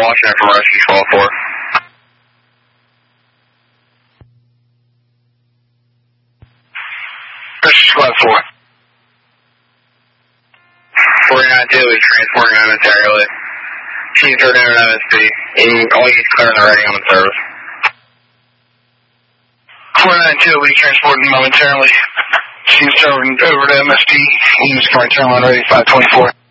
watching it from Rescue 12-4. Rescue Squad 4. 492, we transporting momentarily. She's turned over to MSP. All units clear and ready on the service. 492, we transporting momentarily. She's turned over to MSP. Units current turn line ready, 524.